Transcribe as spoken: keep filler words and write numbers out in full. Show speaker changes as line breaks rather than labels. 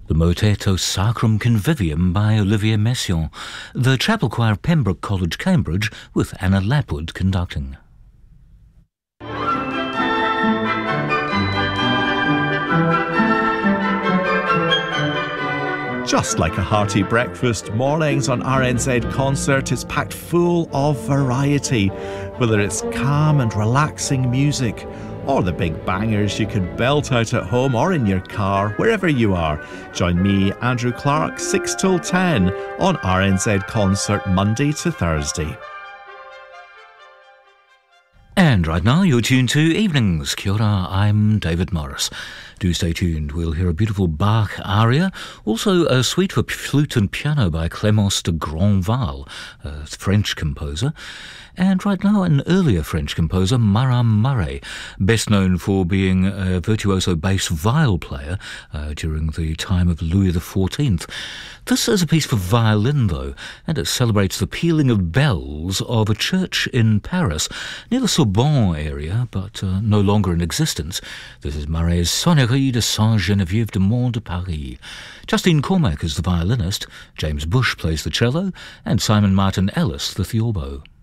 The Motetto Sacrum Convivium by Olivier Messiaen, the Chapel Choir of Pembroke College, Cambridge, with Anna Lapwood conducting.
Just like a hearty breakfast, mornings on R N Z Concert is packed full of variety, whether it's calm and relaxing music or the big bangers you can belt out at home or in your car, wherever you are. Join me, Andrew Clark, six till ten on R N Z Concert, Monday to Thursday.
And right now you're tuned to Evenings. Kia ora, I'm David Morris. Do stay tuned. We'll hear a beautiful Bach aria, also a suite for flute and piano by Clémence de Grandval, a French composer. And right now, an earlier French composer, Marat Murray, best known for being a virtuoso bass viol player uh, during the time of Louis the fourteenth. This is a piece for violin, though, and it celebrates the pealing of bells of a church in Paris, near the Sorbonne area, but uh, no longer in existence. This is Murray's Sonnerie de Saint-Geneviève de Mont de Paris. Justine Cormack is the violinist, James Bush plays the cello, and Simon Martin Ellis the theorbo.